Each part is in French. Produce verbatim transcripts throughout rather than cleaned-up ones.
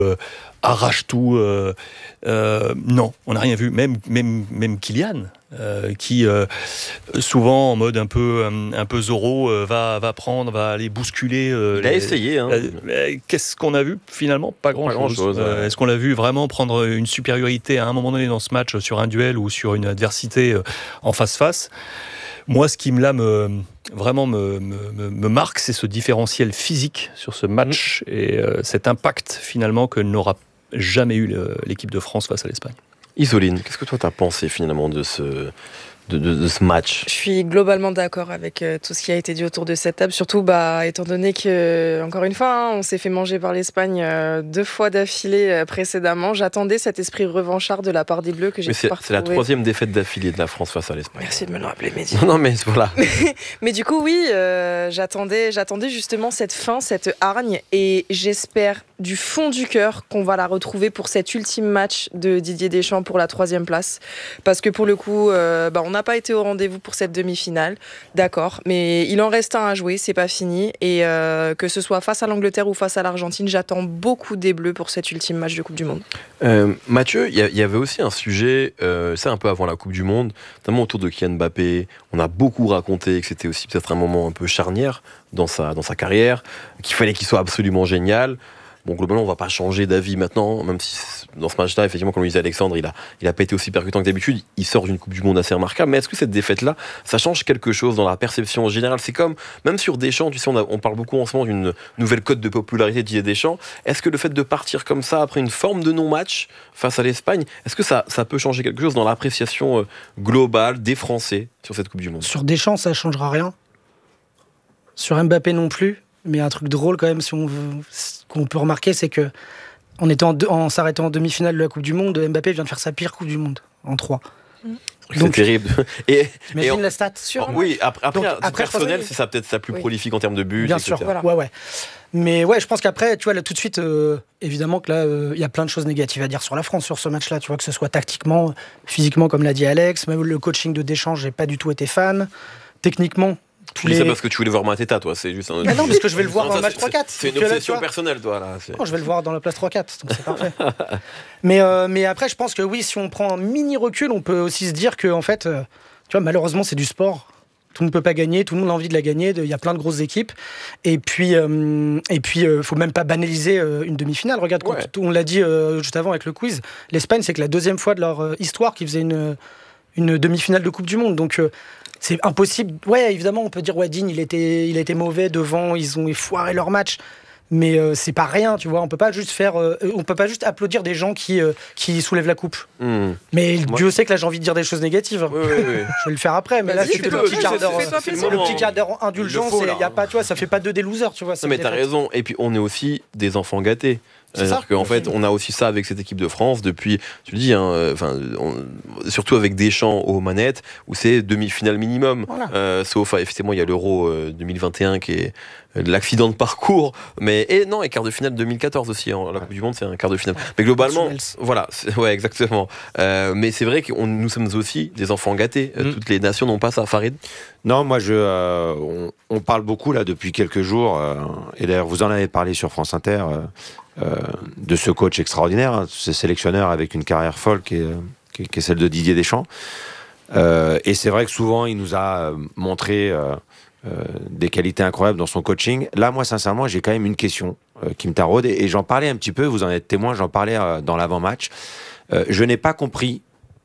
euh, arrache tout. Euh, euh, non, on n'a rien vu. Même, même, même Kylian, euh, qui euh, souvent en mode un peu, un, un peu Zorro, euh, va, va prendre, va aller bousculer. Euh, Il a les, essayé. Hein. Euh, qu'est-ce qu'on a vu finalement? Pas grand-chose. Pas grand-chose euh, ouais. Est-ce qu'on l'a vu vraiment prendre une supériorité à un moment donné dans ce match sur un duel ou sur une adversité euh, en face-face? Moi, ce qui me, là, me, vraiment me, me, me marque, c'est ce différentiel physique sur ce match mmh. et euh, cet impact finalement que n'aura jamais eu l'équipe de France face à l'Espagne. Isoline, qu'est-ce que toi t'as pensé finalement de ce, de, de, de ce match? Je suis globalement d'accord avec euh, tout ce qui a été dit autour de cette table, surtout bah, étant donné que, encore une fois, hein, on s'est fait manger par l'Espagne euh, deux fois d'affilée euh, précédemment. J'attendais cet esprit revanchard de la part des Bleus que j'ai Mais c'est, pas c'est la troisième défaite d'affilée de la France face à l'Espagne. Merci de me le rappeler, Mehdi. Non, non, mais voilà. Mais du coup, oui, euh, j'attendais, j'attendais justement cette fin, cette hargne, et j'espère du fond du cœur qu'on va la retrouver pour cet ultime match de Didier Deschamps pour la troisième place. Parce que pour le coup, euh, bah, on n'a pas été au rendez-vous pour cette demi-finale, d'accord, mais il en reste un à jouer, c'est pas fini, et euh, que ce soit face à l'Angleterre ou face à l'Argentine, j'attends beaucoup des Bleus pour cet ultime match de Coupe du Monde. Euh, Mathieu, il y, y avait aussi un sujet, euh, c'est un peu avant la Coupe du Monde, notamment autour de Kylian Mbappé. On a beaucoup raconté que c'était aussi peut-être un moment un peu charnière dans sa, dans sa carrière, qu'il fallait qu'il soit absolument génial. Bon, globalement, on va pas changer d'avis maintenant, même si dans ce match-là, effectivement, comme le disait Alexandre, il a, il a pas été aussi percutant que d'habitude. Il sort d'une Coupe du Monde assez remarquable. Mais est-ce que cette défaite-là, ça change quelque chose dans la perception générale? C'est comme, même sur Deschamps, tu sais, on, a, on parle beaucoup en ce moment d'une nouvelle cote de popularité de Didier Deschamps. Est-ce que le fait de partir comme ça, après une forme de non-match face à l'Espagne, est-ce que ça, ça peut changer quelque chose dans l'appréciation globale des Français sur cette Coupe du Monde? Sur Deschamps, ça changera rien. Sur Mbappé non plus. Mais un truc drôle quand même, si on veut, qu'on peut remarquer, c'est que en, étant en, en s'arrêtant en demi-finale de la Coupe du Monde, Mbappé vient de faire sa pire Coupe du Monde en trois. Mmh. C'est Donc, terrible. Et, imagine et on, la stat. Sur oh, oui, après, après, Donc, après personnel, que... c'est ça peut-être sa plus oui. prolifique en termes de buts. Bien et cetera. sûr, voilà. ouais, ouais. Mais ouais, je pense qu'après, tu vois, là, tout de suite, euh, évidemment que là, il euh, y a plein de choses négatives à dire sur la France, sur ce match-là. Tu vois, que ce soit tactiquement, physiquement, comme l'a dit Alex, même le coaching de Deschamps, j'ai pas du tout été fan. Techniquement, tu dis les... ça parce que tu voulais voir Mateta, toi, c'est juste un... Mais non, parce que je vais le voir non, dans le match trois quatre. C'est une obsession là, personnelle, toi, là. C'est... Non, je vais le voir dans la place trois quatre, donc c'est parfait. mais, euh, mais après, je pense que oui, si on prend un mini recul, on peut aussi se dire que, en fait, euh, tu vois, malheureusement, c'est du sport. Tout le monde ne peut pas gagner, tout le monde a envie de la gagner, il y a plein de grosses équipes. Et puis, euh, et puis euh, faut même pas banaliser euh, une demi-finale. Regarde, ouais. quand, on l'a dit euh, juste avant avec le quiz, l'Espagne, c'est que la deuxième fois de leur euh, histoire qu'ils faisaient une, une demi-finale de Coupe du Monde. Donc, euh, c'est impossible. Ouais, évidemment, on peut dire, ouais, Digne, il était, il était mauvais devant, ils ont foiré leur match. Mais euh, c'est pas rien, tu vois. On peut pas juste faire, euh, on peut pas juste applaudir des gens qui euh, qui soulèvent la coupe. Mmh. Mais Moi. Dieu sait que là j'ai envie de dire des choses négatives. Oui, oui, oui. Je vais le faire après. Mais, mais là c'est le petit quart d'heure, le petit quart d'heure indulgent. Il y a pas, tu vois, ça fait pas deux des losers, tu vois. Non mais t'as raison. Et puis on est aussi des enfants gâtés. C'est-à-dire qu'en fait, on a aussi ça avec cette équipe de France depuis, tu le dis, hein, enfin, on, surtout avec Deschamps aux manettes, où c'est demi-finale minimum. Voilà. Euh, sauf, effectivement, il y a l'Euro euh, deux mille vingt et un qui est l'accident de parcours, mais et non, et quart de finale deux mille quatorze aussi. Hein, la Coupe du Monde, c'est un quart de finale. Mais globalement, voilà, ouais, exactement. Euh, mais c'est vrai que nous sommes aussi des enfants gâtés. Mm. Toutes les nations n'ont pas ça. Farid? Non, moi, je, euh, on, on parle beaucoup là depuis quelques jours, euh, et d'ailleurs, vous en avez parlé sur France Inter. Euh, Euh, de ce coach extraordinaire, hein, ce sélectionneur avec une carrière folle qui est, qui est, qui est celle de Didier Deschamps. Euh, et c'est vrai que souvent, il nous a montré euh, euh, des qualités incroyables dans son coaching. Là, moi, sincèrement, j'ai quand même une question euh, qui me taraude. Et, et j'en parlais un petit peu, vous en êtes témoin, j'en parlais euh, dans l'avant-match. Euh, je n'ai pas compris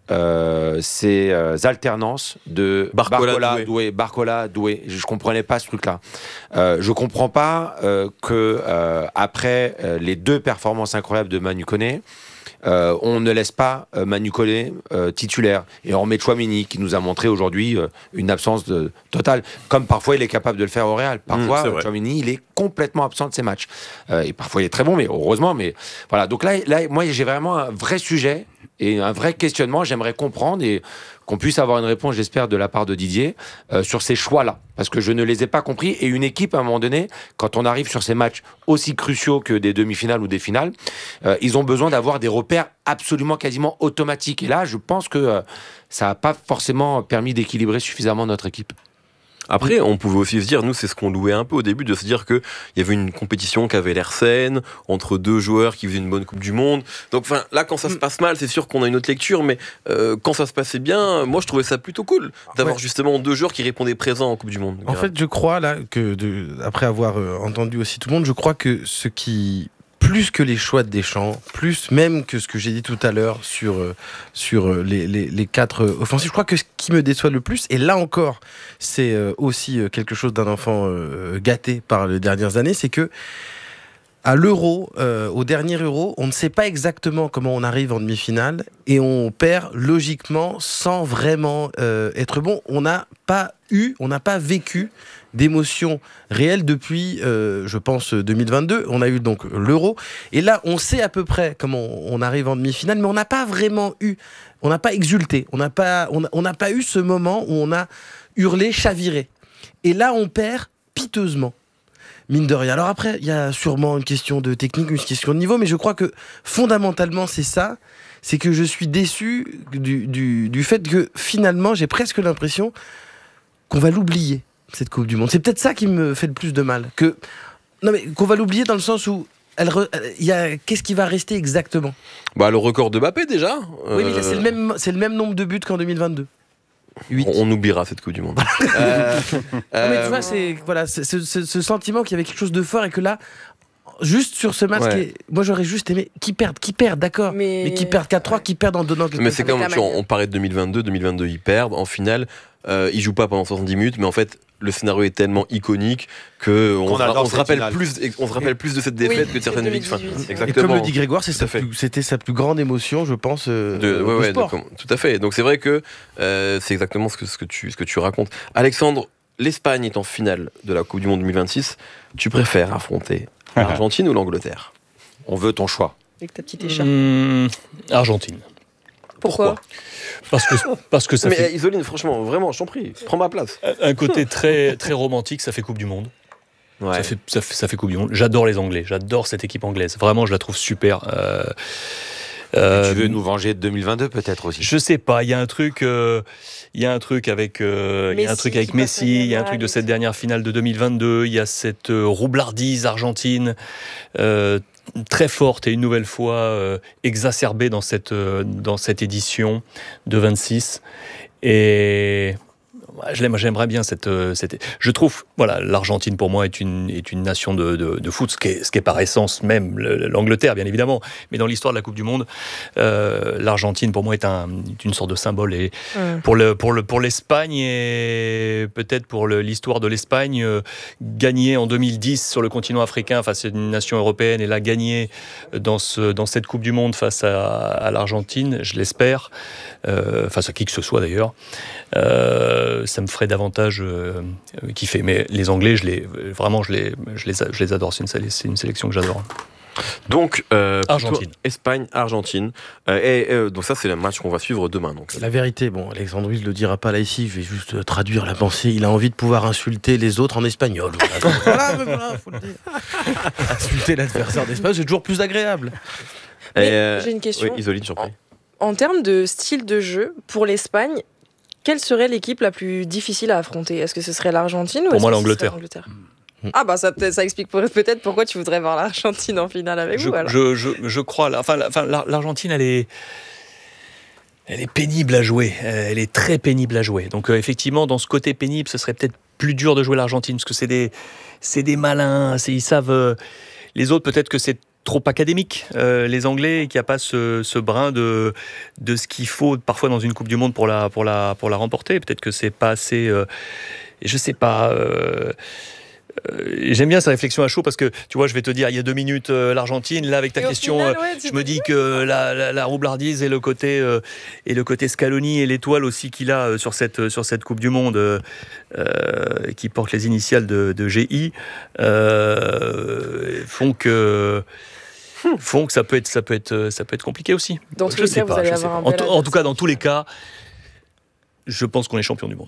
Euh, ces euh, alternances de Barcola, Barcola Doué. Doué, Barcola, Doué. Je, je comprenais pas ce truc-là. Euh, je comprends pas euh, que euh, après euh, les deux performances incroyables de Manu Koné, euh, on ne laisse pas euh, Manu Koné euh, titulaire et on remet Tchouaméni qui nous a montré aujourd'hui euh, une absence de, totale, comme parfois il est capable de le faire au Real. Parfois, mmh, Tchouaméni, il est complètement absent de ses matchs euh, et parfois il est très bon, mais heureusement. Mais voilà. Donc là, là, moi, j'ai vraiment un vrai sujet. Et un vrai questionnement, j'aimerais comprendre et qu'on puisse avoir une réponse, j'espère, de la part de Didier, euh, sur ces choix-là. Parce que je ne les ai pas compris. Et une équipe, à un moment donné, quand on arrive sur ces matchs aussi cruciaux que des demi-finales ou des finales, euh, ils ont besoin d'avoir des repères absolument quasiment automatiques. Et là, je pense que euh, ça n'a pas forcément permis d'équilibrer suffisamment notre équipe. Après, on pouvait aussi se dire, nous, c'est ce qu'on louait un peu au début, de se dire qu'il y avait une compétition qui avait l'air saine, entre deux joueurs qui faisaient une bonne Coupe du Monde. Donc, enfin, là, quand ça se passe mal, c'est sûr qu'on a une autre lecture, mais euh, quand ça se passait bien, moi, je trouvais ça plutôt cool d'avoir Ouais. justement deux joueurs qui répondaient présents en Coupe du Monde. En fait, je crois, là, que de, après avoir euh, entendu aussi tout le monde, je crois que ce qui, plus que les choix de Deschamps, plus même que ce que j'ai dit tout à l'heure sur, euh, sur euh, les, les, les quatre euh, offensifs, je crois que ce qui me déçoit le plus, et là encore, c'est euh, aussi euh, quelque chose d'un enfant euh, gâté par les dernières années, c'est que à l'Euro, euh, au dernier Euro, on ne sait pas exactement comment on arrive en demi-finale et on perd logiquement sans vraiment euh, être bon. On n'a pas eu, on n'a pas vécu d'émotions réelles depuis, euh, je pense, deux mille vingt-deux. On a eu donc l'Euro et là, on sait à peu près comment on arrive en demi-finale, mais on n'a pas vraiment eu, on n'a pas exulté, on n'a pas, on, on n'a pas eu ce moment où on a hurlé, chaviré. Et là, on perd piteusement. Mine de rien. Alors après, il y a sûrement une question de technique, une question de niveau, mais je crois que fondamentalement, c'est ça. C'est que je suis déçu du, du, du fait que finalement, j'ai presque l'impression qu'on va l'oublier, cette Coupe du Monde. C'est peut-être ça qui me fait le plus de mal. Que, non mais qu'on va l'oublier dans le sens où elle re, y a, qu'est-ce qui va rester exactement ? Bah, le record de Mbappé déjà. Oui, mais là, Euh, c'est le même, c'est le même nombre de buts qu'en deux mille vingt-deux. huit. On, on oubliera cette Coupe du Monde. euh, Non, mais tu euh, vois, c'est voilà, c'est- c'est- c'est- ce sentiment qu'il y avait quelque chose de fort et que là, juste sur ce match, Ouais. qui est- moi j'aurais juste aimé qu'ils perdent, qu'ils perdent, d'accord, mais, Mais, qu'ils perdent quatre trois, qu'ils perdent en donnant quelque Mais chose. c'est Avec comme, la tu vois, manière. on parlait de deux mille vingt-deux, deux mille vingt-deux ils perdent, en finale, euh, ils jouent pas pendant soixante-dix minutes, mais en fait, le scénario est tellement iconique que on, Qu'on se, adore on se cette rappelle finale. plus, on se rappelle plus de cette défaite Oui, que de certaines que victoires. deux mille dix-huit. Et Exactement. comme le dit Grégoire, c'est Tout sa à fait. plus- c'était sa plus grande émotion, je pense, euh, De, ouais, au ouais, de- sport. comme- tout à fait. Donc c'est vrai que euh, c'est exactement ce que, ce, que tu, ce que tu racontes. Alexandre, l'Espagne est en finale de la Coupe du Monde deux mille vingt-six. Tu préfères affronter l'Argentine ou l'Angleterre ? On veut ton choix. Avec ta petite écharpe. Hum, Argentine. Pourquoi Parce que, parce que ça Mais fait euh, Isoline, franchement, vraiment, je t'en prie, prends ma place. un côté très, très romantique, ça fait Coupe du Monde. Ouais. Ça, fait, ça, fait, ça fait Coupe du Monde. J'adore les Anglais, j'adore cette équipe anglaise. Vraiment, je la trouve super. Euh, euh, Tu veux nous venger de deux mille vingt-deux peut-être aussi. Je sais pas, il y a un truc, euh, il y a un truc avec, euh, il y a un Messi truc avec qui passe Messi, la il y a un diagonale truc de et cette tout. dernière finale de deux mille vingt-deux, il y a cette euh, roublardise argentine euh, très forte et une nouvelle fois euh, exacerbée dans cette euh, dans cette édition de vingt-six. Et ouais, je l'aime, j'aimerais bien cette, euh, cette. Je trouve, voilà, l'Argentine pour moi est une est une nation de, de, de foot, ce qui est ce qui est par essence même le- l'Angleterre bien évidemment, mais dans l'histoire de la Coupe du Monde, euh, l'Argentine pour moi est un est une sorte de symbole et Hum. pour le pour le pour l'Espagne et peut-être pour le- l'histoire de l'Espagne, euh, gagner en deux mille dix sur le continent africain face à une nation européenne et là gagner dans ce dans cette Coupe du Monde face à, à l'Argentine, je l'espère, euh, face à qui que ce soit d'ailleurs. Euh, ça me ferait davantage euh, kiffer. Mais les Anglais, je les, vraiment, je les, je les, je les adore. C'est une, sé- c'est une sélection que j'adore. Donc, euh, plutôt Argentine. Espagne, Argentine. Euh, et euh, donc ça, c'est le match qu'on va suivre demain. Donc. La vérité, bon, Alexandre Ruiz le dira pas là ici, je vais juste euh, traduire la pensée. Il a envie de pouvoir insulter les autres en espagnol. Voilà, voilà, mais voilà, faut le dire. Insulter l'adversaire d'Espagne, c'est toujours plus agréable. Et, Mais euh, j'ai une question. Oui, Isoline, j'en prie. En termes de style de jeu, pour l'Espagne, quelle serait l'équipe la plus difficile à affronter ? Est-ce que ce serait l'Argentine ou Pour est-ce moi, que ce serait l'Angleterre. l'Angleterre Mm. Ah bah ça, peut- ça explique pour- peut-être pourquoi tu voudrais voir l'Argentine en finale avec Je, vous alors. je, je, je crois. la- Enfin, la- enfin, la- l'Argentine, elle est. Elle est pénible à jouer, elle est très pénible à jouer. Donc euh, effectivement, dans ce côté pénible, ce serait peut-être plus dur de jouer l'Argentine, parce que c'est des, c'est des malins, c'est- ils savent... euh, les autres, peut-être que c'est trop académique. Euh, les Anglais, qu'il n'y a pas ce, ce brin de, de ce qu'il faut parfois dans une Coupe du Monde pour la, pour la, pour la remporter. Peut-être que c'est pas assez... Euh, je sais pas... Euh, euh, j'aime bien sa réflexion à chaud parce que, tu vois, je vais te dire, il y a deux minutes, euh, l'Argentine, là, avec ta Et au question... final, euh, ouais, tu je te me dis- dis que la, la, la roublardise et le côté euh, et le côté Scaloni et l'étoile aussi qu'il a euh, sur cette sur cette Coupe du Monde euh, euh, qui porte les initiales de, de G I euh, font que font que ça peut être ça peut être ça peut être compliqué aussi. Dans je tous les sais cas, vous pas, allez je sais avoir pas. un En, bel tout- en tout cas, dans adversaire. tous les cas, je pense qu'on est champion du monde.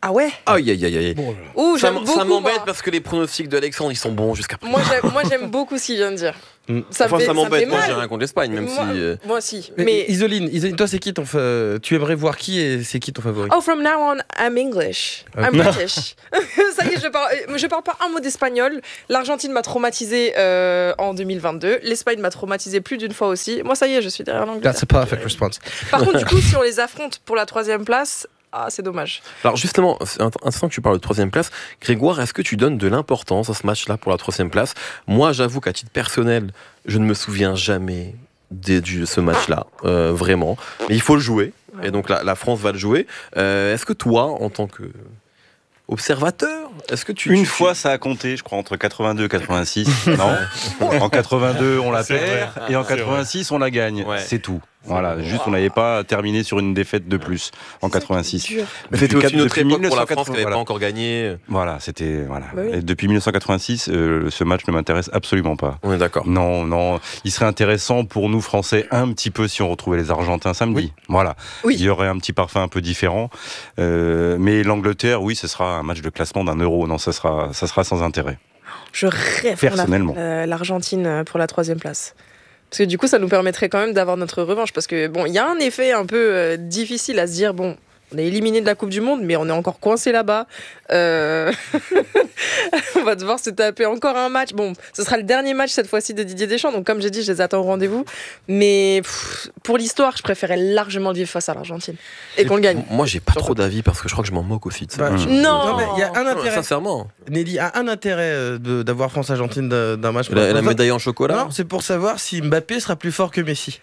Ah ouais. Aïe, aïe, aïe, aïe. Bon, Ouh, Ça j'aime m- beaucoup. ça m'embête moi. parce que les pronostics d'Alexandre, ils sont bons jusqu'à présent. Moi, j'aime, moi, j'aime beaucoup ce qu'il vient de dire. Mm. Ça Enfin, me fait, ça me fait m'embête. Moi, mal. j'ai rien contre l'Espagne, même moi, si. euh, moi aussi. Mais, Mais Isoline, Isoline, toi, c'est qui ton fa- tu aimerais voir qui et c'est qui ton favori? oh, from now on, I'm English. I'm British. Ça y est, je parle, je parle pas un mot d'espagnol. L'Argentine m'a traumatisé euh, en deux mille vingt-deux. L'Espagne m'a traumatisé plus d'une fois aussi. Moi, ça y est, je suis derrière l'Angleterre. That's a perfect response. Par contre, du coup, si on les affronte pour la troisième place, ah, c'est dommage. Alors justement, c'est int- intéressant que tu parles de troisième place. Grégoire, est-ce que tu donnes de l'importance à ce match-là pour la troisième place? Moi, j'avoue qu'à titre personnel, je ne me souviens jamais de, de ce match-là, euh, vraiment. Mais il faut le jouer, et donc la, la France va le jouer. Euh, est-ce que toi, en tant que observateur, est-ce que tu... Une tu- fois, ça a compté, je crois, entre quatre-vingt-deux et quatre-vingt-six. Non. En quatre-vingt-deux, on la C'est perd, vrai. et en C'est quatre-vingt-six, on la gagne. Ouais. C'est tout. Voilà, juste on n'avait pas terminé sur une défaite de plus en quatre-vingt-six. Dur. Mais c'était Depuis aussi une autre depuis époque pour la France qui n'avait voilà. pas encore gagné. Voilà, c'était voilà. Bah oui. Et depuis mille neuf cent quatre-vingt-six, euh, ce match ne m'intéresse absolument pas. On est d'accord. Non, non, il serait intéressant pour nous Français un petit peu si on retrouvait les Argentins samedi. Voilà, Oui. il y aurait un petit parfum un peu différent. Euh, mais l'Angleterre, oui, ce sera un match de classement d'un euro. Non, ça sera, ça sera sans intérêt. Je rêve pour la- Personnellement. euh, l'Argentine pour la troisième place. Parce que du coup, ça nous permettrait quand même d'avoir notre revanche. Parce que bon, il y a un effet un peu euh, difficile à se dire, bon, on est éliminé de la Coupe du Monde, mais on est encore coincé là-bas. Euh, on va devoir se taper encore un match. Bon, ce sera le dernier match cette fois-ci de Didier Deschamps. Donc comme j'ai dit, je les attends au rendez-vous. Mais pff, pour l'histoire, je préférais largement le vivre face à l'Argentine. Et qu'on le gagne. Moi, j'ai pas trop d'avis parce que je crois que je m'en moque aussi de ça. Bah, Mmh. Non. Non, mais il y a un Non, intérêt. sincèrement. Nelly a un intérêt euh, de- d'avoir France-Argentine d'un d'un match. Et la, et la Pour- médaille en chocolat. Non, c'est pour savoir si Mbappé sera plus fort que Messi.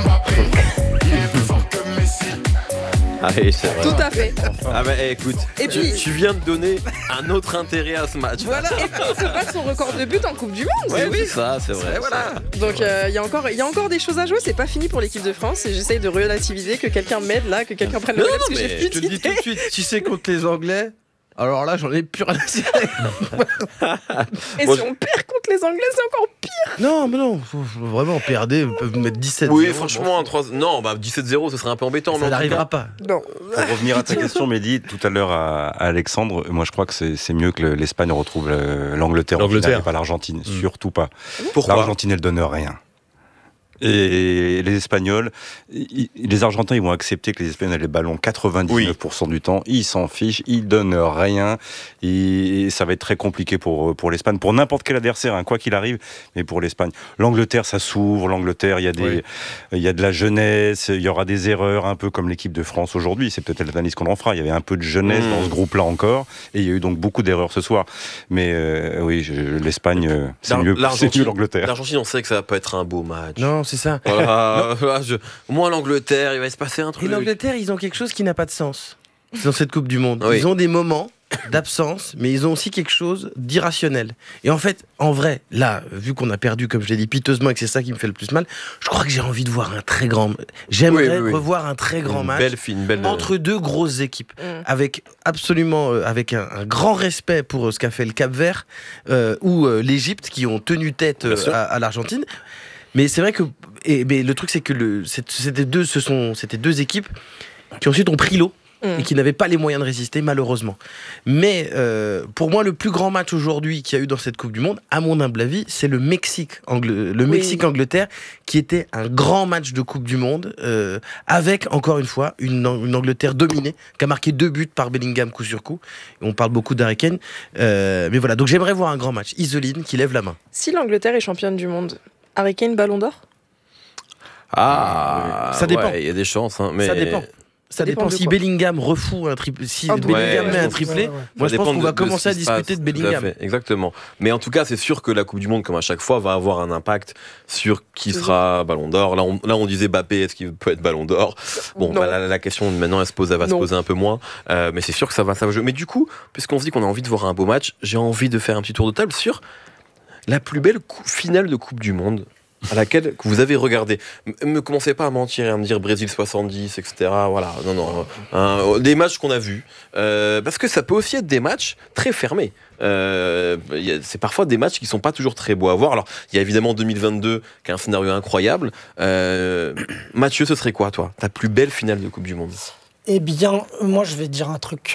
Ah oui, c'est vrai. Tout à fait. Ah bah eh, écoute, Et tu, puis- tu viens de donner un autre intérêt à ce match. Voilà. Et puis, il se bat son record de but en Coupe du Monde. Ouais, c'est oui, oui. ça, c'est vrai. Et voilà. Donc il y a encore il y a encore des choses à jouer, c'est pas fini pour l'équipe de France et j'essaye de relativiser, que quelqu'un m'aide là, que quelqu'un prenne le Non, relais parce non, que j'ai mais plus Je te le dis tout d'idées. de suite, si c'est contre les Anglais, alors là, j'en ai plus rien à cirer. Et Moi, si on perd contre les Anglais, c'est encore pire. Non, mais non, faut, faut vraiment perdre, ils peuvent mettre dix-sept. Oui, zéro, franchement, un trois... non, bah dix-sept zéro, ce serait un peu embêtant. mais ça en tout n'arrivera pas. Non. Pour revenir à ta question, Mehdi, tout à l'heure à, à Alexandre, moi je crois que c'est c'est mieux que le- l'Espagne retrouve le- l'Angleterre en L'Angleterre. finale et pas l'Argentine. Mm. Surtout pas. cas. Pourquoi L'Argentine, elle donne rien. Et les Espagnols, i- les Argentins, ils vont accepter que les Espagnols aient les ballons quatre-vingt-dix-neuf pour cent du temps. Ils s'en fichent, ils donnent rien. Et ça va être très compliqué pour, pour l'Espagne, pour n'importe quel adversaire, hein, quoi qu'il arrive, mais pour l'Espagne. L'Angleterre, ça s'ouvre. L'Angleterre, il y a des, Oui. il y a de la jeunesse, il y aura des erreurs, un peu comme l'équipe de France aujourd'hui. C'est peut-être l'analyse qu'on en fera. Il y avait un peu de jeunesse Mmh. dans ce groupe-là encore. Et il y a eu donc beaucoup d'erreurs ce soir. Mais euh, oui, je- l'Espagne, euh, c'est L'Ar- mieux, c'est l'Argentine- mieux l'Angleterre. L'Argentine, on sait que ça va pas être un beau match. Non, c'est ça. Voilà, voilà, je- Moi, l'Angleterre, il va se passer un Et truc. l'Angleterre, ils ont quelque chose qui n'a pas de sens dans cette Coupe du Monde. Oui. Ils ont des moments d'absence, mais ils ont aussi quelque chose d'irrationnel. Et en fait, en vrai, là, vu qu'on a perdu, comme je l'ai dit, piteusement, et que c'est ça qui me fait le plus mal, je crois que j'ai envie de voir un très grand... J'aimerais Oui, oui, oui. revoir un très grand Une match belle fille, une belle. entre deux grosses équipes. Mm. Avec absolument, euh, avec un, un grand respect pour euh, ce qu'a fait le Cap-Vert euh, ou euh, l'Égypte, qui ont tenu tête euh, Bien sûr. à, à l'Argentine. Mais c'est vrai que, et, mais le truc c'est que le, c'est- c'était deux, ce sont, c'était deux équipes qui ensuite ont pris l'eau Mm. et qui n'avaient pas les moyens de résister, malheureusement. Mais euh, pour moi, le plus grand match aujourd'hui qu'il y a eu dans cette Coupe du Monde, à mon humble avis, c'est le Mexique, Angle- le Oui. Mexique-Angleterre, qui était un grand match de Coupe du Monde, euh, avec encore une fois une, Ang- une Angleterre dominée, qui a marqué deux buts par Bellingham coup sur coup. Et on parle beaucoup d'Harry Kane. Euh, mais voilà, donc j'aimerais voir un grand match. Isoline qui lève la main. Si l'Angleterre est championne du monde, Harry Kane Ballon d'Or? Ah, Ça dépend. ouais, il y a des chances, hein, mais Ça dépend. Ça dépend dépend. de Si quoi. Bellingham refoue un triplé, si Un Bellingham doublé, met un ouais, triplé, ouais, ouais. moi Ça je pense dépend qu'on de- va de commencer ce à qui se discuter passe, de Bellingham. tout à fait, exactement. Mais en tout cas, c'est sûr que la Coupe du Monde, comme à chaque fois, va avoir un impact sur qui Toujours. sera Ballon d'Or. Là, on, là, on disait Mbappé, est-ce qu'il peut être Ballon d'Or? Bon, Non. bah, la, la question maintenant, elle se pose, elle va Non. se poser un peu moins. Euh, mais c'est sûr que ça va, ça va jouer. Mais du coup, puisqu'on se dit qu'on a envie de voir un beau match, j'ai envie de faire un petit tour de table sur la plus belle cou- finale de Coupe du Monde à laquelle que vous avez regardé. M- Me commencez pas à mentir et à me dire Brésil soixante-dix, et cetera. Voilà, non, non. Hein, des matchs qu'on a vus. Euh, parce que ça peut aussi être des matchs très fermés. Euh, y a- c'est parfois des matchs qui sont pas toujours très beaux à voir. Alors, il y a évidemment deux mille vingt-deux qui est un scénario incroyable. Euh, Mathieu, ce serait quoi, toi, ta plus belle finale de Coupe du Monde? Eh bien, moi, je vais dire un truc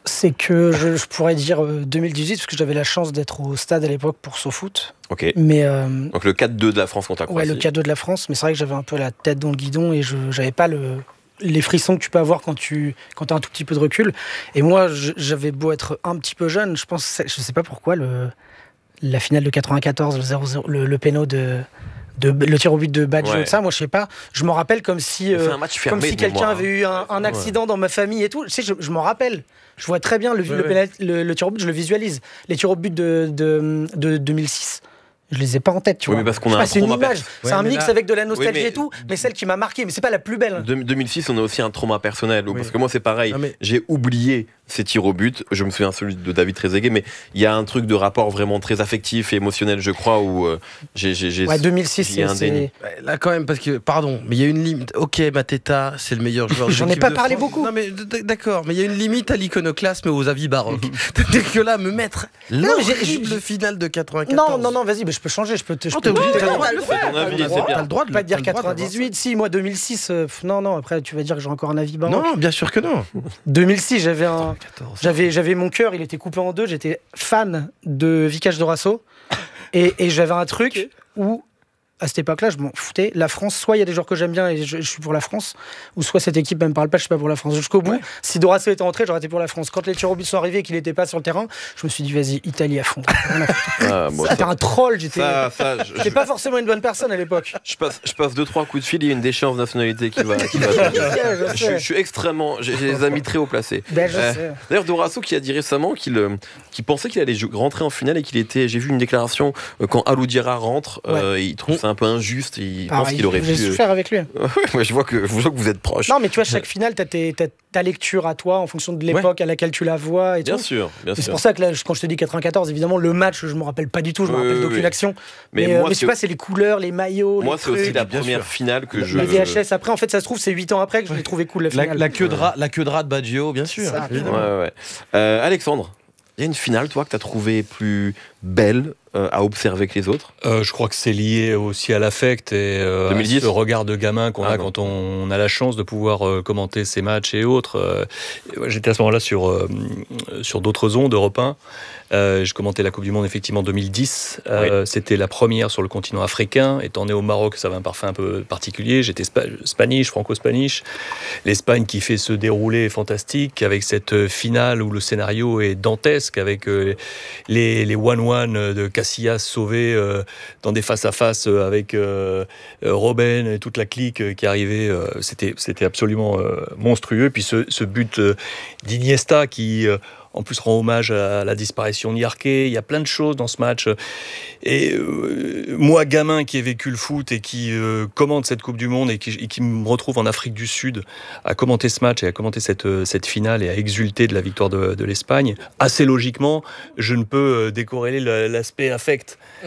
C'est que je, je pourrais dire euh, deux mille dix-huit, parce que j'avais la chance d'être au stade à l'époque pour SoFoot. Ok. Mais, euh, Donc le quatre deux de la France contre la ouais, Croatie. le quatre deux de la France, mais c'est vrai que j'avais un peu la tête dans le guidon et je j'avais pas le, les frissons que tu peux avoir quand tu quand as un tout petit peu de recul. Et moi, je, j'avais beau être un petit peu jeune, je pense, je sais pas pourquoi, le, la finale de quatre-vingt-quatorze, le zéro zéro, le, le péno de... De, le tir au but de Baggio, Ouais. ça, moi je sais pas, je m'en rappelle comme si, C'est euh, un match fermé comme si de quelqu'un mémoire, avait eu un, un accident dans ma famille et tout. Tu sais, je, je m'en rappelle. Je vois très bien le, Ouais, le, ouais. pénalty- le, le tir au but, je le visualise. Les tirs au but de, de, de deux mille six, je les ai pas en tête, tu Oui, vois. mais parce qu'on Je a sais un pas, c'est une trauma image, per- c'est Ouais, un mais mix là- avec de la nostalgie Oui, mais- et tout, mais celle qui m'a marqué, mais c'est pas la plus belle. De- deux mille six, on a aussi un trauma personnel. Oui. Parce que moi, c'est pareil. Non, mais- J'ai oublié ces tirs au but. Je me souviens celui de David Trezeguet, mais il y a un truc de rapport vraiment très affectif et émotionnel, je crois, où euh, j'ai. j'ai- j'ai- Ouais, deux mille six, il y a c'est. un déni. c'est- Ouais, Là, quand même, parce que, pardon, mais il y a une limite. Ok, Mateta, c'est le meilleur joueur de J'en ai l'équipe pas de parlé France. beaucoup. Non, mais d- d- d'accord, mais il y a une limite à l'iconoclasme et aux avis baroques. C'est-à-dire que là, me mettre mais j'ai- l'horrible j'ai- finale de quatre-vingt-quatorze. Non, non, non, vas-y, mais je peux changer, je peux te. je Non, peux t'es obligé, te- t'as le droit t'as de le le droit, faire. t'as le Ton avis, droit. c'est bien. T'as le droit de Pas de dire t'as le droit d'avoir quatre-vingt-dix-huit, si, moi deux mille six, euh, pff, non, non, après tu vas dire que j'ai encore un avis ça. baroque. Non, bien sûr que non. deux mille six, j'avais un. quatorze. J'avais, j'avais mon cœur, il était coupé en deux. J'étais fan de Vicage Dorasso. Et, et j'avais un truc où, à cette époque-là, je m'en foutais. La France, soit il y a des joueurs que j'aime bien et je, je suis pour la France, ou soit cette équipe ne me parle pas, je suis pas pour la France. Jusqu'au bout, si Dorasso était rentré, j'aurais été pour la France. Quand les tirs au but sont arrivés et qu'il n'était pas sur le terrain, je me suis dit, vas-y, Italie à fond. Rien à foutre. Ah, bon, J'étais ça, un troll, j'étais. ça, ça, je, J'étais pas forcément une bonne personne à l'époque. je passe, je passe deux trois coups de fil, il y a une déchéance de nationalité qui va. Qui va tomber. je je, suis- je suis extrêmement. J'ai j'ai des amis très haut placés. Ben, je Euh, sais. D'ailleurs, Dorasso qui a dit récemment qu'il euh, qu'il pensait qu'il allait jou- rentrer en finale et qu'il était. J'ai vu une déclaration euh, quand Alou Diarra rentre, euh, il trouve ça un peu injuste. Il pense Pareil, qu'il aurait j'ai pu. souffert avec lui. Ouais, je vois que je vois que vous êtes proches. Non, mais tu vois, chaque finale, t'as tes- t'as ta lecture à toi en fonction de l'époque à laquelle tu la vois et Bien tout. sûr, bien Et c'est sûr. pour ça que là, quand je te dis quatre-vingt-quatorze, évidemment, le match, je me rappelle pas du tout, je me Oui, rappelle oui, d'aucune oui. action. Mais Mais, euh, moi, mais c'est- je sais pas, c'est les couleurs, les maillots, Moi, les c'est aussi trucs, la bien première sûr. finale que je. la V H S. Après, en fait, ça se trouve, c'est huit ans après que je l'ai trouvé cool la La, finale. la queue de rat, la queue de rat de Baggio, bien sûr. Ça, Ouais, évidemment. ouais. Euh, Alexandre, il y a une finale, toi, que tu as trouvée plus belle euh, à observer que les autres. Euh, je crois que c'est lié aussi à l'affect et euh, deux mille dix. à ce regard de gamin qu'on Ah a non. quand on a la chance de pouvoir euh, commenter ces matchs et autres. Euh, J'étais à ce moment-là sur, euh, sur d'autres ondes, Europe un. Euh, je commentais la Coupe du Monde effectivement en deux mille dix. Euh, C'était la première sur le continent africain. Étant né au Maroc, ça avait un parfum un peu particulier. J'étais spa spanish, franco-spanish. L'Espagne qui fait ce déroulé fantastique avec cette finale où le scénario est dantesque avec euh, les les one-one de Casillas sauvés euh, dans des face-à-face avec euh, euh, Robben et toute la clique euh, qui arrivait. Euh, C'était c'était absolument euh, monstrueux. Puis ce, ce but euh, d'Iniesta qui euh, en plus rend hommage à la disparition de Yarké. Il y a plein de choses dans ce match. Et euh, moi, gamin qui ai vécu le foot et qui euh, commente cette Coupe du Monde et qui, et qui me retrouve en Afrique du Sud à commenter ce match et à commenter cette, euh, cette finale et à exulter de la victoire de, de l'Espagne, assez logiquement, je ne peux euh, décorréler le- l'aspect affect. Mm.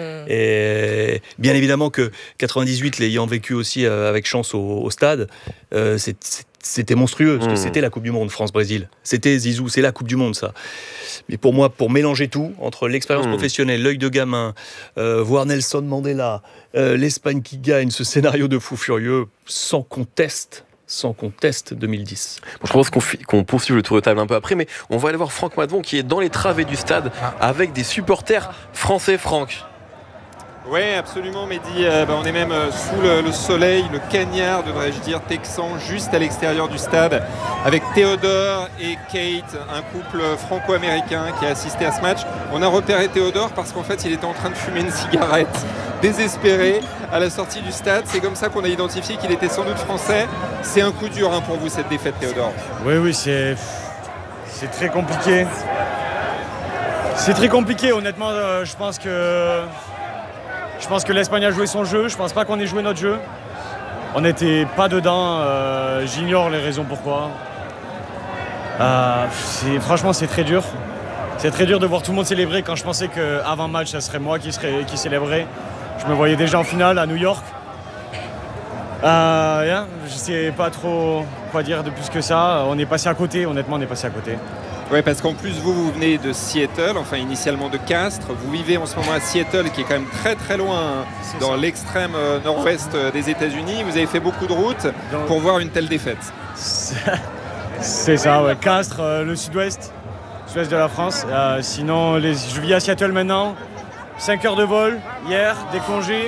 Et bien évidemment que quatre-vingt-dix-huit, l'ayant vécu aussi euh, avec chance au, au stade, euh, c'est- c'est- c'était monstrueux, parce que Mmh. c'était la Coupe du Monde, France-Brésil. C'était Zizou, c'est la Coupe du Monde, ça. Mais pour moi, pour mélanger tout, entre l'expérience Mmh. professionnelle, l'œil de gamin, euh, voir Nelson Mandela, euh, l'Espagne qui gagne, ce scénario de fou furieux, sans conteste, sans conteste deux mille dix. Bon, je propose qu'on fi- qu'on poursuive le tour de table un peu après, mais on va aller voir Franck Madvon qui est dans les travées du stade avec des supporters français. Franck. Oui, absolument, Mehdi. Euh, bah, on est même euh, sous le, le soleil, le cagnard, devrais-je dire, texan, juste à l'extérieur du stade, avec Théodore et Kate, un couple franco-américain qui a assisté à ce match. On a repéré Théodore parce qu'en fait, il était en train de fumer une cigarette, désespéré, à la sortie du stade. C'est comme ça qu'on a identifié qu'il était sans doute français. C'est un coup dur hein, pour vous, cette défaite, Théodore. Oui, oui, c'est c'est très compliqué. C'est très compliqué, honnêtement. euh, je pense que je pense que l'Espagne a joué son jeu. Je pense pas qu'on ait joué notre jeu. On n'était pas dedans. euh, J'ignore les raisons pourquoi. Euh, c'est- franchement, c'est très dur. C'est très dur de voir tout le monde célébrer quand je pensais qu'avant match, ça serait moi qui serait qui célébrait. Je me voyais déjà en finale à New York. Euh, yeah, je sais pas trop quoi dire de plus que ça. On est passé à côté, honnêtement, on est passé à côté. Oui, parce qu'en plus, vous, vous venez de Seattle, enfin initialement de Castres. Vous vivez en ce moment à Seattle, qui est quand même très très loin, hein, C'est dans ça. l'extrême euh, nord-ouest euh, des États-Unis. Vous avez fait beaucoup de routes Donc, pour voir une telle défaite. C'est c'est ça, ouais. Castres, euh, le sud-ouest. sud-ouest de la France. Euh, sinon, les, je vis à Seattle maintenant. cinq heures de vol hier, des congés.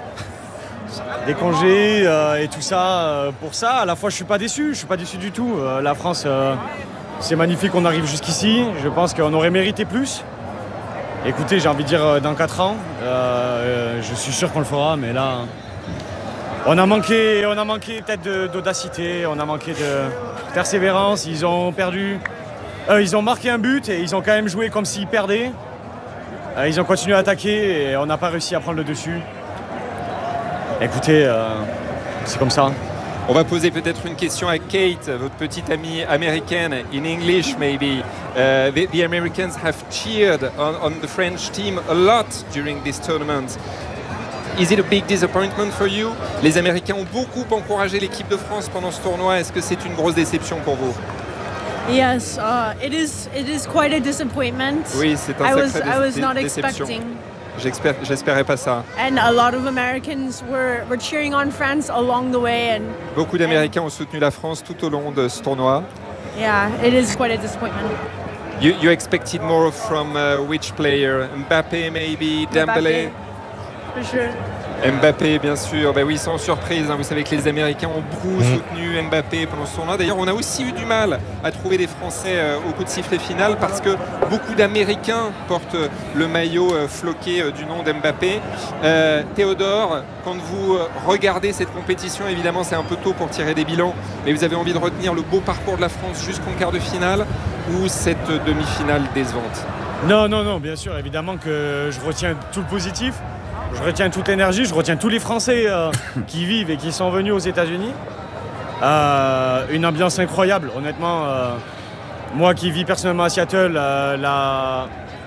Des congés euh, et tout ça. Euh, pour ça, à la fois, je suis pas déçu. Je suis pas déçu du tout. Euh, la France, euh, c'est magnifique qu'on arrive jusqu'ici. Je pense qu'on aurait mérité plus. Écoutez, j'ai envie de dire, euh, dans quatre ans, euh, je suis sûr qu'on le fera, mais là... On a manqué, on a manqué peut-être de, d'audacité, on a manqué de persévérance. Ils ont perdu, euh, ils ont marqué un but et ils ont quand même joué comme s'ils perdaient. Euh, ils ont continué à attaquer et on n'a pas réussi à prendre le dessus. Écoutez, euh, c'est comme ça. On va poser peut-être une question à Kate, votre petite amie américaine, in English maybe. Uh, the, the Americans have cheered on, on the French team a lot during this tournament. Is it a big disappointment for you? Les Américains ont beaucoup encouragé l'équipe de France pendant ce tournoi. Est-ce que c'est une grosse déception pour vous? Yes, uh, it is. It is quite a disappointment. Oui, c'est un I sacré was, dé- I was dé- not déception. expecting. J'espère, j'espérais pas ça. And a lot of Americans were, were cheering on France along the way, and Beaucoup d'Américains ont soutenu la France tout au long de ce tournoi. yeah, it is quite a disappointment. You, you expected more from uh, which player? Mbappé maybe, Dembélé? For sure. Mbappé, bien sûr. Ben oui, sans surprise. Hein. Vous savez que les Américains ont beaucoup Mmh. soutenu Mbappé pendant ce tournoi. D'ailleurs, on a aussi eu du mal à trouver des Français euh, au coup de sifflet final parce que beaucoup d'Américains portent le maillot euh, floqué euh, du nom d'Mbappé. Euh, Théodore, quand vous euh, regardez cette compétition, évidemment, c'est un peu tôt pour tirer des bilans, mais vous avez envie de retenir le beau parcours de la France jusqu'en quart de finale ou cette euh, demi-finale décevante? Non, non, non, bien sûr, évidemment que je retiens tout le positif. Je retiens toute l'énergie, je retiens tous les Français euh, qui vivent et qui sont venus aux États-Unis. Euh, une ambiance incroyable, honnêtement. Euh, moi qui vis personnellement à Seattle, euh, la,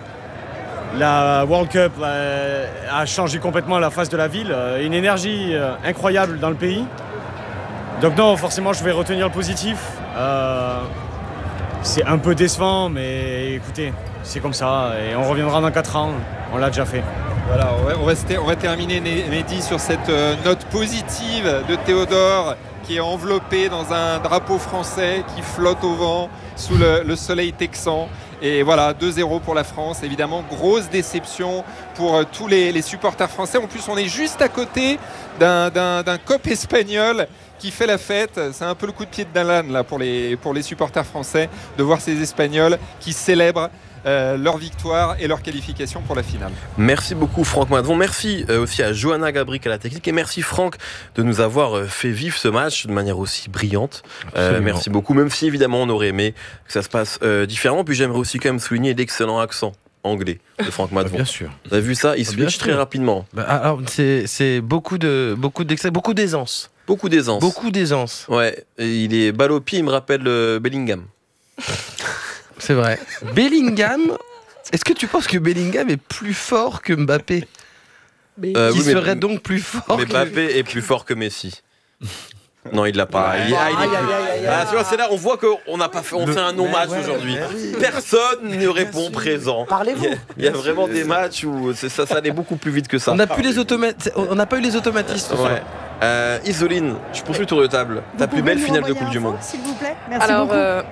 la World Cup euh, a changé complètement la face de la ville. Euh, une énergie euh, incroyable dans le pays. Donc non, forcément, je vais retenir le positif. Euh, c'est un peu décevant, mais écoutez, c'est comme ça. Et on reviendra dans quatre ans, on l'a déjà fait. Voilà, on va, on va, se ter- on va terminer, Mehdi, sur cette euh, note positive de Théodore qui est enveloppé dans un drapeau français qui flotte au vent sous le, le soleil texan. Et voilà, deux zéro pour la France. Évidemment, grosse déception pour euh, tous les, les supporters français. En plus, on est juste à côté d'un, d'un, d'un cop espagnol qui fait la fête. C'est un peu le coup de pied de Dalan là, pour, les, pour les supporters français de voir ces Espagnols qui célèbrent Euh, leur victoire et leur qualification pour la finale. Merci beaucoup Franck Madvon, merci euh, aussi à Johanna Gabric à la technique et merci Franck de nous avoir euh, fait vivre ce match de manière aussi brillante. Euh, merci beaucoup, même si évidemment on aurait aimé que ça se passe euh, différemment. Puis j'aimerais aussi quand même souligner l'excellent accent anglais de Franck Madvon. Bien sûr. Vous avez vu ça? Il Bien switch sûr. très rapidement. Bah, alors, c'est, c'est beaucoup de, beaucoup d'excès, beaucoup d'aisance. Beaucoup d'aisance. Beaucoup d'aisance. Ouais, et il est balle au pied, il me rappelle euh, Bellingham. C'est vrai. Bellingham, est-ce que tu penses que Bellingham est plus fort que Mbappé? Euh, Qui oui, mais- serait donc plus fort Mais que... Mbappé est plus fort que Messi. Non, il l'a pas. Ouais. Il, ah, il est Aïe, plus- aïe, aïe, aïe, Ah, aïe. tu vois, c'est là on voit qu'on n'a pas fait, on Le- fait un non-match Mais ouais, aujourd'hui. mais oui. Personne ne répond sûr. présent. Parlez-vous. Il y a, il y a vraiment des matchs où c'est ça, ça allait beaucoup plus vite que ça. On n'a plus les automates, on n'a pas eu les automatistes. ce soir. Ouais. Euh, Isoline, je poursuis le tour de table. Ta plus belle finale de Coupe du Monde. S'il vous plaît. Merci Alors, beaucoup. euh,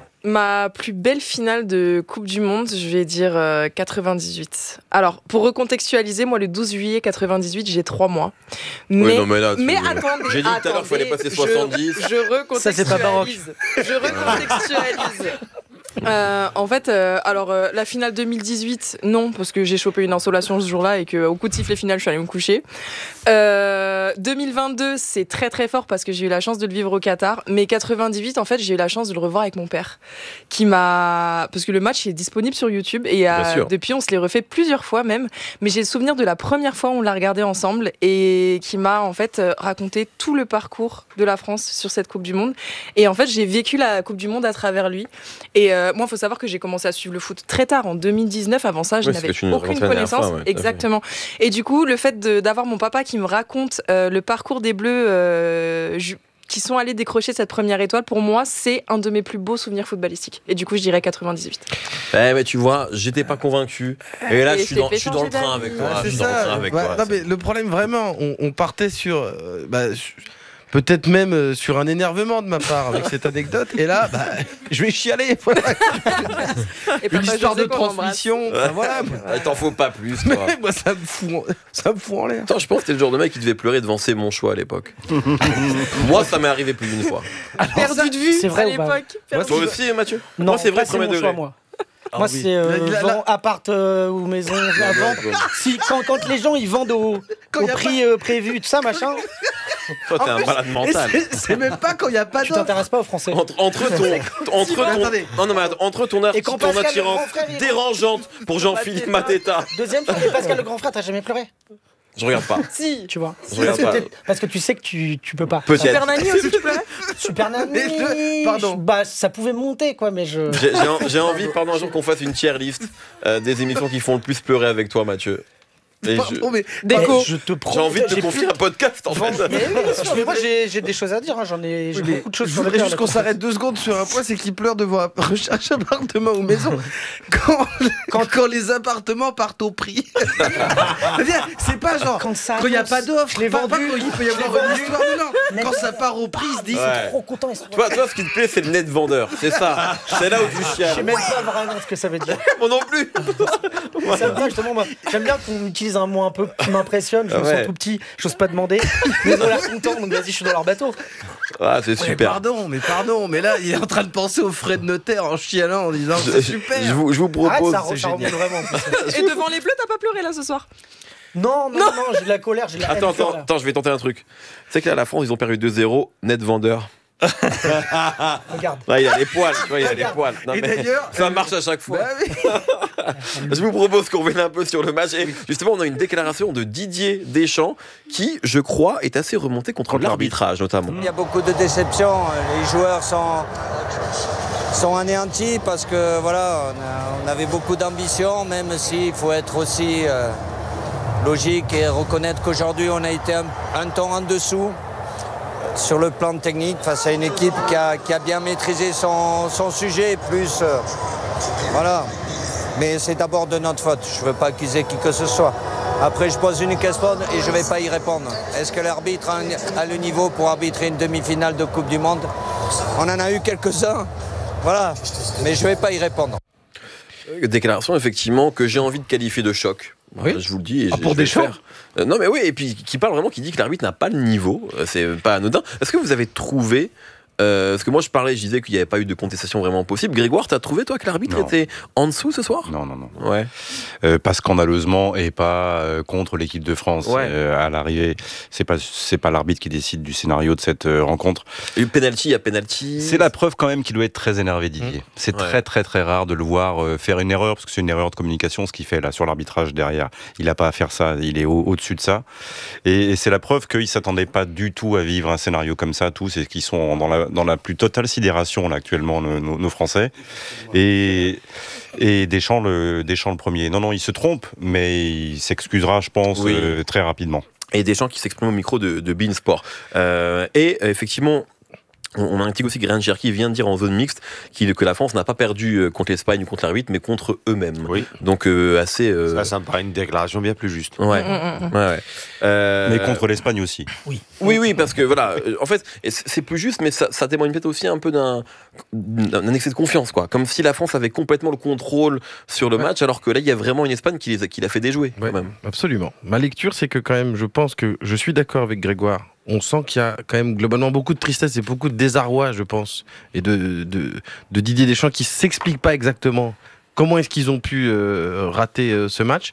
ma plus belle finale de Coupe du Monde, je vais dire euh, quatre-vingt-dix-huit. Alors, pour recontextualiser, moi, le douze juillet quatre-vingt-dix-huit, j'ai trois mois. Mais, Oui, non, mais là, tu- mais attendez, j'ai dit tout à l'heure qu'il fallait attendez, passer je- soixante-dix. Je, recontextualise. Ça, c'est pas baroque. Je recontextualise. Euh, en fait, euh, alors euh, la finale deux mille dix-huit, non, parce que j'ai chopé une insolation ce jour-là et qu'au coup de sifflet final, je suis allée me coucher. Euh, deux mille vingt-deux, c'est très très fort parce que j'ai eu la chance de le vivre au Qatar. Mais quatre-vingt-dix-huit, en fait, j'ai eu la chance de le revoir avec mon père, qui m'a, parce que le match est disponible sur YouTube et euh, Bien sûr. depuis, on se l'est refait plusieurs fois même. Mais j'ai le souvenir de la première fois où on l'a regardé ensemble et qui m'a en fait euh, raconté tout le parcours de la France sur cette Coupe du Monde. Et en fait, j'ai vécu la Coupe du Monde à travers lui. Et euh, moi, il faut savoir que j'ai commencé à suivre le foot très tard, en deux mille dix-neuf. Avant ça, je Oui, c'est n'avais ce que tu nous aucune racontais la dernière connaissance. fois, ouais, tout à fait. Exactement. Et du coup, le fait de- d'avoir mon papa qui me raconte euh, le parcours des Bleus euh, ju- qui sont allés décrocher cette première étoile, pour moi, c'est un de mes plus beaux souvenirs footballistiques. Et du coup, je dirais quatre-vingt-dix-huit. Eh, mais tu vois, j'étais pas convaincu. Et là, Et je je suis t'ai dans, fait je suis dans le changer train d'avis. avec toi. Ouais, je c'est suis dans le ça. train avec Ouais, toi. non, mais le problème, vraiment, on, on partait sur. euh, bah, je- peut-être même euh, sur un énervement de ma part avec cette anecdote. Et là, bah, je vais chialer. Voilà. Et Une histoire de José qu'on transmission. Enfin, voilà. Ah, t'en faut pas plus, Mais toi. moi, ça me fout, en- ça me fout en l'air. Attends, je pense que t'es le genre de mec qui devait pleurer devant C'est mon choix à l'époque. Moi, ça m'est arrivé plus d'une fois. Perdu de vue c'est vrai à ou pas l'époque. Perdu Toi de vue. aussi, Mathieu Non, Moi, c'est vrai, pas premier mon degré. choix, moi. Ah Moi, oui. c'est euh, La- la- la- vend, appart euh, ou maison à vendre. Si, quand, quand les gens ils vendent au, Quand au y a prix euh, prévu, tout ça, machin, Toi, t'es un malade Et mental. c'est- C'est même pas quand il n'y a pas tu d'offre. t'intéresses pas aux Français. Entre, entre ton, entre ton, attendez. non, non, mais attends, entre ton, art- Et quand ton Pascal, le attirance grand frère, il- dérangeante pour Jean-Philippe Mateta. Deuxième chose, et Pascal le grand frère, t'as jamais pleuré, Je regarde pas. Si. tu vois. Je regarde parce, que pas. t'es- parce que tu sais que tu, tu peux pas. Peut-être. Super Nani aussi, tu pleurais Super Nani. Mais je- pardon. Bah, ça pouvait monter, quoi, mais je. J'ai j'ai en- j'ai envie, pardon, un jour qu'on fasse une tier list euh, des émissions qui font le plus pleurer avec toi, Mathieu. Et je- Pardon, mais- Déco. Je te J'ai promets. envie de te j'ai confier plus- un podcast en fait. Mais, oui, bien sûr, mais moi j'ai j'ai des choses à dire, hein, j'en ai, j'ai Oui, mais beaucoup de choses je sur le voudrais cœur, juste là, qu'on comme s'arrête deux secondes sur un point, c'est qu'il pleure devant un recherche appartement ou maison quand, quand, quand les appartements partent au prix. C'est-à-dire, c'est pas genre Quand ça quand il n'y a annonce, pas d'offre, je l'ai pas, pas vendu, quand il peut y je l'ai avoir une vendu. histoire de Mais Quand oui. ça part au prix, ils se disent Ouais. Ils sont trop contents, ils sont. Toi, toi, ce qui te plaît, c'est le net vendeur. C'est ça. C'est là où tu Je sais chiales. même pas vraiment ce que ça veut dire. Moi non plus. Ça me va, justement, moi. J'aime bien qu'on utilise un mot un peu qui m'impressionne. Je me Ouais. sens tout petit, j'ose pas demander. Mais ils ont l'air contents, donc vas-y, je suis dans leur bateau. Ah, c'est Mais super. pardon, mais pardon, mais là, il est en train de penser aux frais de notaire en chialant en disant c'est Je, super. je vous, je vous Arrête, propose. ça, re- ça remonte vraiment. en plus. Et devant les bleus, t'as pas pleuré là ce soir? Non, non, non, j'ai de la colère, j'ai de la Attends, haine pure, attends, là. attends, je vais tenter un truc. Tu sais que là, la France, ils ont perdu deux zéro, net vendeur. Regarde. Là, il a les poils, tu vois, il a les poils. Non, Et mais d'ailleurs, ça marche à chaque fois. Bah oui. Je vous propose qu'on revienne un peu sur le match. Et justement, on a une déclaration de Didier Deschamps qui, je crois, est assez remonté contre, Contre l'arbitrage, notamment. Il y a beaucoup de déceptions. Les joueurs sont, sont anéantis parce que voilà, on, a- on avait beaucoup d'ambition, même s'il faut être aussi euh, logique et reconnaître qu'aujourd'hui on a été un, un ton en dessous sur le plan technique face à une équipe qui a, qui a bien maîtrisé son, son sujet. Plus, euh, voilà. Mais c'est d'abord de notre faute. Je ne veux pas accuser qui que ce soit. Après, je pose une question et je ne vais pas y répondre. Est-ce que l'arbitre a, un- a le niveau pour arbitrer une demi-finale de Coupe du Monde? On en a eu quelques-uns, voilà. Mais je ne vais pas y répondre. Déclaration, effectivement, que j'ai envie de qualifier de choc. Oui. Euh, Je vous le dis. Et Ah, je- pour je vais le Deschamps faire. Euh, Non, mais oui, et puis qui parle vraiment, qui dit que l'arbitre n'a pas le niveau. Euh, C'est pas anodin. Est-ce que vous avez trouvé. Euh, parce que moi, je parlais, je disais qu'il n'y avait pas eu de contestation vraiment possible. Grégoire, t'as trouvé, toi, que l'arbitre Non. était en dessous ce soir? Non, non, non. Ouais. Euh, pas scandaleusement et pas euh, contre l'équipe de France. Ouais. Euh, à l'arrivée, c'est pas c'est pas l'arbitre qui décide du scénario de cette euh, rencontre. Il y a eu penalty, il y a penalty. C'est la preuve quand même qu'il doit être très énervé, Didier. C'est Ouais. très très très rare de le voir euh, faire une erreur, parce que c'est une erreur de communication ce qu'il fait là sur l'arbitrage derrière. Il n'a pas à faire ça, il est au- au-dessus de ça. Et, et c'est la preuve qu'il ne s'attendait pas du tout à vivre un scénario comme ça, tous, et qu'ils sont dans la, dans la plus totale sidération là, actuellement, nos, nos- nos Français. Et, et Deschamps, le, Deschamps le premier. Non, non, il se trompe, mais il s'excusera, je pense, Oui. euh, très rapidement. Et des gens qui s'expriment au micro de, de Bein Sport. Euh, et euh, effectivement, on, on indique aussi que Ryan Cherki vient de dire en zone mixte qu'il- que la France n'a pas perdu euh, contre l'Espagne ou contre l'arbitre, mais contre eux-mêmes. Oui. Donc euh, assez. euh, Ça, ça me paraît une déclaration bien plus juste. Ouais. Mm, mm, mm. ouais, ouais. Euh, Mais contre l'Espagne aussi. Oui, oui, parce que voilà, euh, en fait, et c'est c'est plus juste, mais ça, ça témoigne peut-être aussi un peu d'un d'un excès de confiance, quoi. Comme si la France avait complètement le contrôle sur le Ouais. match, alors que là, il y a vraiment une Espagne qui les a, qui l'a fait déjouer, Ouais. quand même. Absolument. Ma lecture, c'est que quand même, je pense que je suis d'accord avec Grégoire. On sent qu'il y a quand même globalement beaucoup de tristesse et beaucoup de désarroi, je pense, et de, de, de Didier Deschamps qui s'explique pas exactement comment est-ce qu'ils ont pu euh, rater euh, ce match.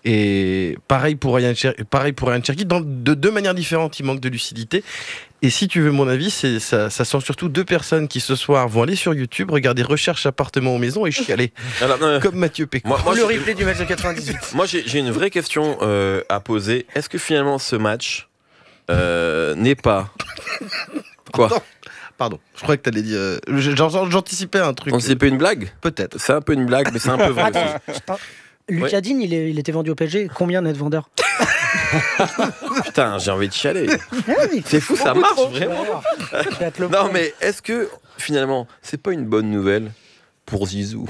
Et pareil pour Ryan Cher- pareil pour Ryan Cherki, dans de deux manières différentes, il manque de lucidité. Et si tu veux mon avis, c'est ça, ça sent surtout deux personnes qui ce soir vont aller sur YouTube, regarder recherche appartement aux maisons et chialer, Alors, non, comme Mathieu Pécot. moi, moi, le j'ai- replay du match de quatre-vingt-dix-huit. moi, j'ai j'ai une vraie question euh, à poser. Est-ce que finalement, ce match euh, n'est pas. Quoi? Pardon, je croyais que t'allais dire. euh, j'en- J'anticipais un truc. On C'est pas une blague? Peut-être. C'est un peu une blague, mais c'est un peu vrai aussi. Attends, Lucas Digne, il, est- il était vendu au P S G. Combien net vendeur? Putain, j'ai envie de chialer. C'est fou, ça Beaucoup marche trop. vraiment. Je vais te le Non, prendre. mais est-ce que finalement, c'est pas une bonne nouvelle pour Zizou.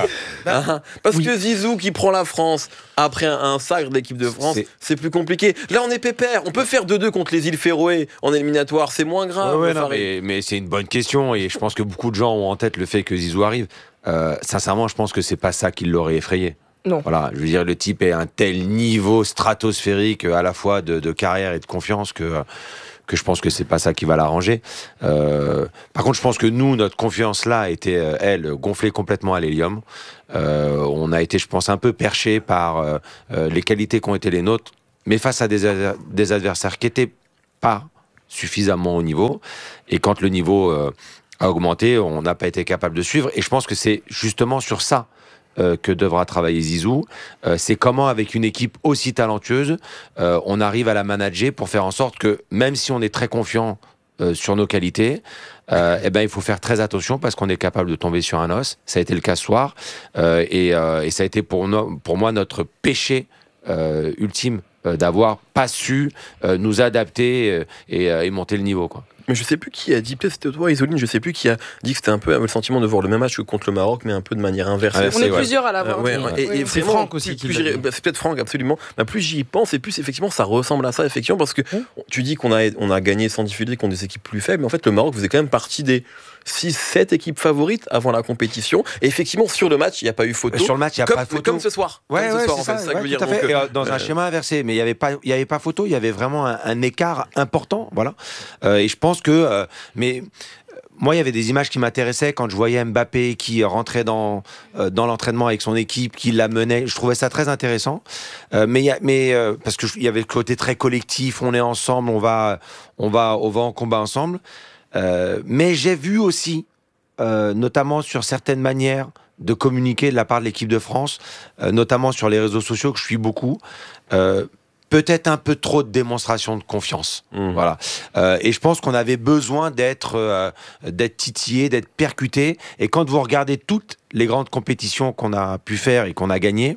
Hein, parce oui. que Zizou qui prend la France après un, un sacre de l'équipe de France, c'est... c'est plus compliqué. Là, on est pépère. On peut faire deux deux contre les îles Féroé en éliminatoire. C'est moins grave. Ouais, ouais, non, mais, mais c'est une bonne question et je pense que beaucoup de gens ont en tête le fait que Zizou arrive. Euh, sincèrement, je pense que c'est pas ça qui l'aurait effrayé. Non. Voilà, je veux dire, le type est à un tel niveau stratosphérique à la fois de, de carrière et de confiance que, que je pense que c'est pas ça qui va l'arranger. Euh, par contre, je pense que nous, notre confiance là était, elle, gonflée complètement à l'hélium. Euh, on a été, je pense, un peu perché par euh, les qualités qui ont été les nôtres, mais face à des, ad- des adversaires qui n'étaient pas suffisamment au niveau. Et quand le niveau euh, a augmenté, on n'a pas été capable de suivre. Et je pense que c'est justement sur ça Euh, que devra travailler Zizou, euh, c'est comment avec une équipe aussi talentueuse, euh, on arrive à la manager pour faire en sorte que même si on est très confiant euh, sur nos qualités, euh, eh ben, il faut faire très attention parce qu'on est capable de tomber sur un os. Ça a été le cas ce soir euh, et, euh, et ça a été pour, no- pour moi notre péché euh, ultime euh, d'avoir pas su euh, nous adapter euh, et, euh, et monter le niveau, quoi. Mais je sais plus qui a dit, peut-être c'était toi, Isoline, je sais plus qui a dit que c'était un peu le sentiment de voir le même match que contre le Maroc, mais un peu de manière inversée. On est ouais. plusieurs à l'avoir. Euh, ouais, ouais. Et, ouais. et c'est vraiment, Franck aussi plus, qui plus bah, c'est peut-être Franck, absolument. Bah, plus j'y pense, et plus effectivement ça ressemble à ça, effectivement, parce que mmh. tu dis qu'on a, on a gagné sans difficulté contre des équipes plus faibles, mais en fait le Maroc faisait quand même partie des six sept équipes favorites avant la compétition. Et effectivement, sur le match, il n'y a pas eu photo. Sur le match, il n'y a comme, pas de photo. Comme ce soir. Ouais, comme ouais, ce soir, c'est en ça, fait, c'est ça que ouais, je veux tout dire. à fait. Donc, et, euh, dans euh, un schéma inversé, mais il n'y avait pas, il y avait pas photo. Il y avait vraiment un, un écart important, voilà. Euh, et je pense que, euh, mais. Moi, il y avait des images qui m'intéressaient quand je voyais Mbappé qui rentrait dans, euh, dans l'entraînement avec son équipe, qui la menait. Je trouvais ça très intéressant. Euh, mais y a, mais euh, parce qu'il y avait le côté très collectif, on est ensemble, on va, on va, on va en combat ensemble. Euh, mais j'ai vu aussi, euh, notamment sur certaines manières de communiquer de la part de l'équipe de France, euh, notamment sur les réseaux sociaux, que je suis beaucoup, euh, peut-être un peu trop de démonstration de confiance. Mmh. Voilà. Euh, et je pense qu'on avait besoin d'être, euh, d'être titillé, d'être percuté. Et quand vous regardez toutes les grandes compétitions qu'on a pu faire et qu'on a gagnées,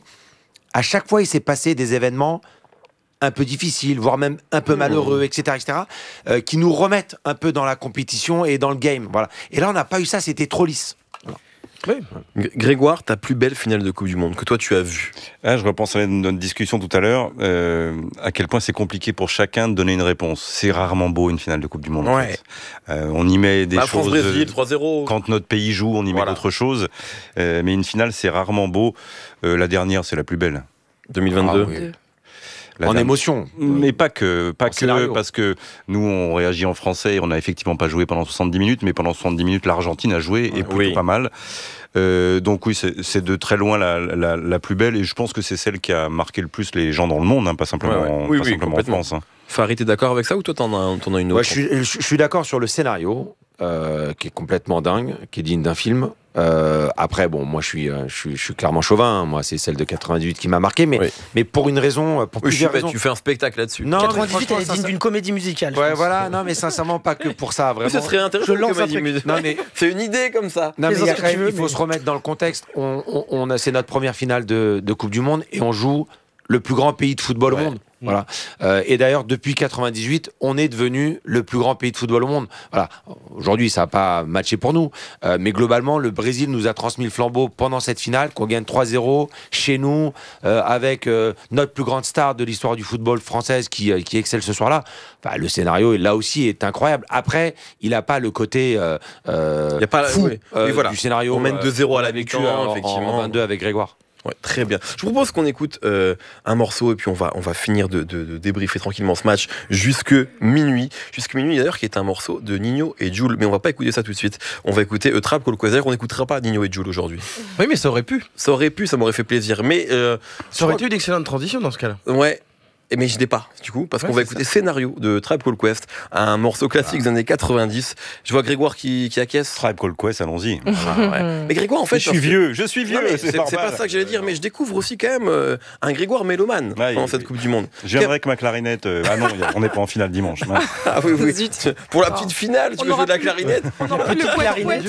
à chaque fois, il s'est passé des événements un peu difficiles, voire même un peu malheureux, et cetera, et cetera, euh, qui nous remettent un peu dans la compétition et dans le game. Voilà. Et là, on n'a pas eu ça, c'était trop lisse. Voilà. Oui. Grégoire, ta plus belle finale de Coupe du Monde que toi tu as vue. Ah, je repense à notre discussion tout à l'heure, euh, à quel point c'est compliqué pour chacun de donner une réponse. C'est rarement beau une finale de Coupe du Monde. Ouais. En fait. euh, on y met des bah, choses. France-Brésil, trois zéro. Quand notre pays joue, on y voilà. met d'autres choses. Euh, mais une finale, c'est rarement beau. Euh, la dernière, c'est la plus belle. deux mille vingt-deux. Ah, oui. La en dame. émotion. Mais pas que, pas en que scénario. Parce que nous, on réagit en français et on n'a effectivement pas joué pendant soixante-dix minutes, mais pendant soixante-dix minutes, l'Argentine a joué et plutôt oui. pas mal. Euh, donc oui, c'est, c'est de très loin la, la, la plus belle et je pense que c'est celle qui a marqué le plus les gens dans le monde, hein, pas simplement, ouais, ouais. Oui, pas oui, simplement en France. Hein. Farid, t'es d'accord avec ça ou toi t'en as, t'en as une autre? Ouais, je, suis, je, je suis d'accord sur le scénario euh, qui est complètement dingue, qui est digne d'un film. Euh, après, bon, moi je suis, euh, je suis, je suis clairement chauvin. Hein. Moi, c'est celle de quatre-vingt-dix-huit qui m'a marqué, mais, oui. mais pour une raison, pour oui, plusieurs je suis raisons. Tu fais un spectacle là-dessus. Non, quatre-vingt-dix-huit, elle est digne d'une comédie musicale. Ouais, voilà. Non, mais sincèrement, pas que pour ça, vraiment. Mais ce serait intéressant. Je lance un truc. Non, mais c'est une idée comme ça. Non, mais il, y a quand même, veux, il faut mais... se remettre dans le contexte. On, on, on a, c'est notre première finale de, de Coupe du Monde et on joue le plus grand pays de football ouais. au monde. Voilà. Euh, et d'ailleurs, depuis quatre-vingt-dix-huit, on est devenu le plus grand pays de football au monde. Voilà. Aujourd'hui, ça n'a pas matché pour nous. Euh, mais globalement, le Brésil nous a transmis le flambeau pendant cette finale, qu'on gagne trois zéro chez nous, euh, avec euh, notre plus grande star de l'histoire du football française qui, euh, qui excelle ce soir-là. Enfin, le scénario, là aussi, est incroyable. Après, il n'a pas le côté euh, euh, il y a pas, fou oui. Euh, oui, voilà. du scénario. On mène deux zéro à la mi-temps, effectivement. En vingt-deux avec Grégoire. Ouais, très bien. Je vous propose qu'on écoute euh, un morceau et puis on va, on va finir de, de, de débriefer tranquillement ce match jusque minuit. Jusque minuit d'ailleurs, qui est un morceau de Nino et Jul. Mais on va pas écouter ça tout de suite. On va écouter A Tribe Called Quest. On n'écoutera pas Nino et Jul aujourd'hui. Oui, mais ça aurait pu. Ça aurait pu, ça m'aurait fait plaisir. Mais euh, ça aurait été une excellente transition dans ce cas-là. Ouais. Mais je n'ai pas, du coup, parce ouais, qu'on va écouter ça. Scénario de Tribe Called Quest, un morceau classique ah. des années quatre-vingt-dix. Je vois Grégoire qui, qui acquiesce. Tribe Called Quest, allons-y. Ah, ouais. Mais Grégoire, en fait. Je suis vieux, je suis vieux. Non, c'est, c'est, c'est pas ça que j'allais dire, mais je découvre aussi quand même euh, un Grégoire mélomane ouais, pendant cette Coupe du Monde. Je viendrai avec ma clarinette. Euh, ah non, on n'est pas en finale dimanche. Ah oui, oui. Pour la petite finale, tu veux jouer de la clarinette? On n'aura plus le clarinette.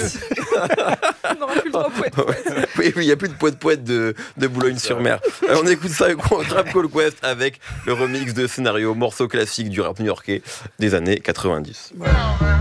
On n'aura plus le droit poète. Oui, oui, il n'y a plus de poète-poète de, de Boulogne-sur-Mer. On écoute ça avec Tribe Called Quest avec le remix de Scénario, morceau classique du rap new-yorkais des années quatre-vingt-dix.